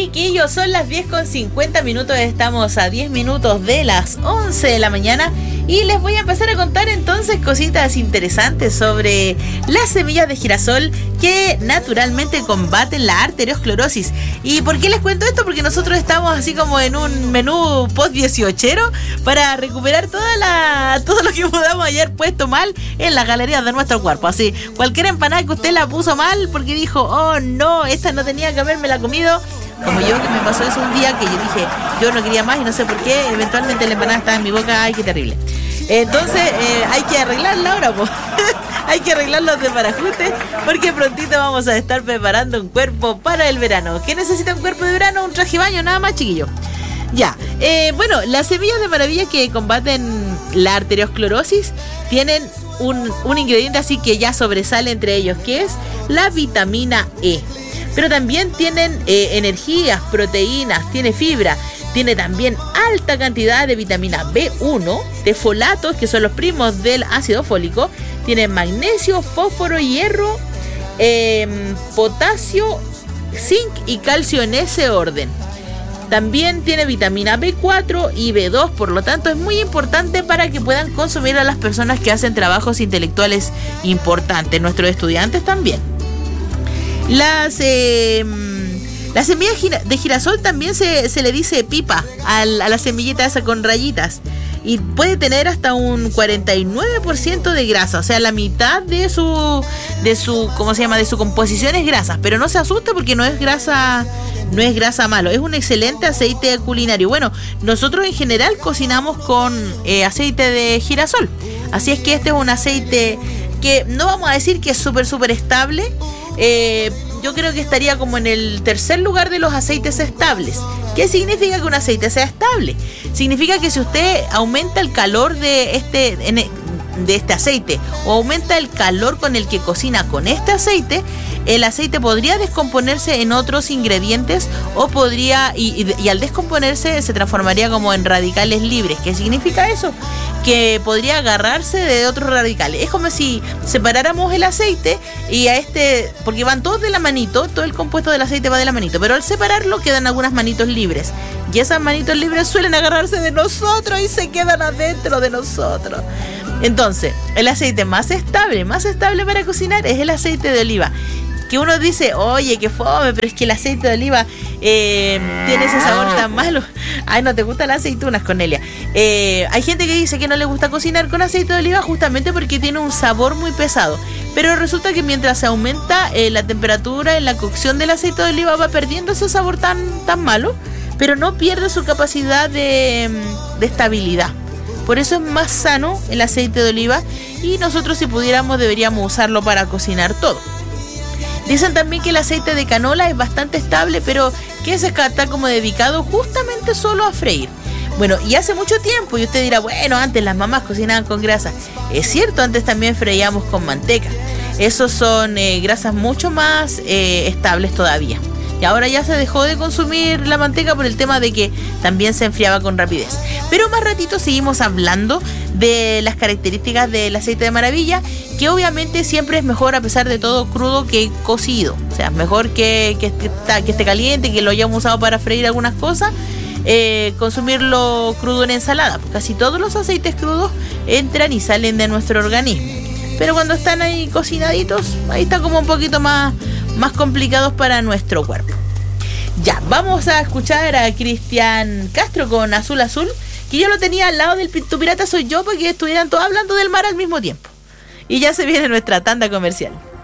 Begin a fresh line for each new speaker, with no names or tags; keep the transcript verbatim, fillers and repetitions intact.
chiquillos, son las diez con cincuenta minutos, estamos a diez minutos de las once de la mañana y les voy a empezar a contar entonces cositas interesantes sobre las semillas de girasol que naturalmente combaten la arteriosclerosis. ¿Y por qué les cuento esto? Porque nosotros estamos así como en un menú post dieciochero para recuperar toda la, todo lo que podamos haber puesto mal en las galerías de nuestro cuerpo. Así, cualquier empanada que usted la puso mal porque dijo, oh no, esta no tenía que haberme la comido, como yo, que me pasó eso un día que yo dije, yo no quería más y no sé por qué, eventualmente la empanada estaba en mi boca, ay, qué terrible. Entonces, eh, hay que arreglarla ahora, pues. Hay que arreglar los desbarajustes porque prontito vamos a estar preparando un cuerpo para el verano. ¿Qué necesita un cuerpo de verano? Un traje de baño, nada más, chiquillo. Ya, eh, bueno, las semillas de maravilla que combaten la arteriosclerosis tienen un, un ingrediente así que ya sobresale entre ellos, que es la vitamina E. Pero también tienen eh, energías, proteínas, tiene fibra, tiene también alta cantidad de vitamina B uno, de folatos, que son los primos del ácido fólico, tiene magnesio, fósforo, hierro, eh, potasio, zinc y calcio en ese orden. También tiene vitamina B cuatro y B dos, por lo tanto es muy importante para que puedan consumir a las personas que hacen trabajos intelectuales importantes, nuestros estudiantes también. Las, eh, las semillas de girasol también se, se le dice pipa a la, a la semillita esa con rayitas. Y puede tener hasta un cuarenta y nueve por ciento de grasa, o sea, la mitad de su, de su, ¿cómo se llama? De su composición es grasa, pero no se asuste porque no es grasa, no es grasa malo, es un excelente aceite culinario. Bueno, nosotros en general cocinamos con eh, aceite de girasol, así es que este es un aceite que no vamos a decir que es súper, súper estable. Eh, yo creo que estaría como en el tercer lugar de los aceites estables. ¿Qué significa que un aceite sea estable? Significa que si usted aumenta el calor de este, de este aceite o aumenta el calor con el que cocina con este aceite, el aceite podría descomponerse en otros ingredientes o podría, y, y, y al descomponerse se transformaría como en radicales libres. ¿Qué significa eso? Que podría agarrarse de otros radicales. Es como si separáramos el aceite y a este, porque van todos de la manito, todo el compuesto del aceite va de la manito, pero al separarlo quedan algunas manitos libres y esas manitos libres suelen agarrarse de nosotros y se quedan adentro de nosotros. Entonces, el aceite más estable, más estable para cocinar es el aceite de oliva. Que uno dice, oye, qué fome, pero es que el aceite de oliva eh, tiene ese sabor tan malo. Ay, no te gustan las aceitunas, Cornelia. Eh, hay gente que dice que no le gusta cocinar con aceite de oliva justamente porque tiene un sabor muy pesado. Pero resulta que mientras se aumenta eh, la temperatura en la cocción del aceite de oliva va perdiendo ese sabor tan, tan malo, pero no pierde su capacidad de, de estabilidad. Por eso es más sano el aceite de oliva y nosotros, si pudiéramos, deberíamos usarlo para cocinar todo. Dicen también que el aceite de canola es bastante estable, pero que ese está como dedicado justamente solo a freír. Bueno, y hace mucho tiempo, y usted dirá, bueno, antes las mamás cocinaban con grasa. Es cierto, antes también freíamos con manteca. Esos son eh, grasas mucho más eh, estables todavía. Y ahora ya se dejó de consumir la manteca por el tema de que también se enfriaba con rapidez. Pero más ratito seguimos hablando de las características del aceite de maravilla, que obviamente siempre es mejor, a pesar de todo, crudo que cocido. O sea, mejor que, que, que, que esté caliente, que lo hayamos usado para freír algunas cosas, eh, consumirlo crudo en ensalada. Casi todos los aceites crudos entran y salen de nuestro organismo. Pero cuando están ahí cocinaditos, ahí está como un poquito más... más complicados para nuestro cuerpo. Ya, vamos a escuchar a Cristian Castro con Azul Azul, que yo lo tenía al lado del Tu Pirata Soy Yo, porque estuvieran todos hablando del mar al mismo tiempo. Y ya se viene nuestra tanda comercial.